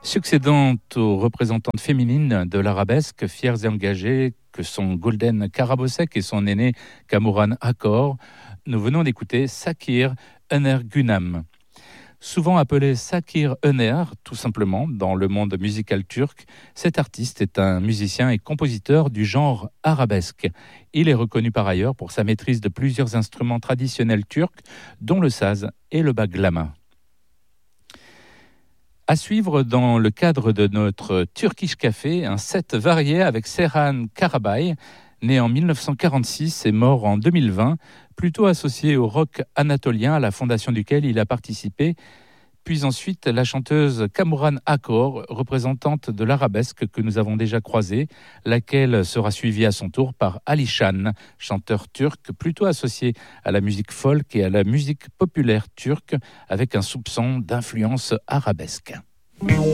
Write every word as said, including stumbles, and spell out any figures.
Succédante aux représentantes féminines de l'arabesque, fières et engagées que sont Golden Karabosek et son aîné Kamuran Akkor, nous venons d'écouter Sakir Önergunam. Souvent appelé Sakir Öner, tout simplement, dans le monde musical turc, cet artiste est un musicien et compositeur du genre arabesque. Il est reconnu par ailleurs pour sa maîtrise de plusieurs instruments traditionnels turcs, dont le saz et le baglama. À suivre dans le cadre de notre Turkish Café, un set varié avec Serhan Karabay, né en dix-neuf cent quarante-six et mort en deux mille vingt, plutôt associé au rock anatolien à la fondation duquel il a participé, puis ensuite la chanteuse Kamuran Akkor, représentante de l'arabesque que nous avons déjà croisée, laquelle sera suivie à son tour par Alişan, chanteur turc plutôt associé à la musique folk et à la musique populaire turque avec un soupçon d'influence arabesque.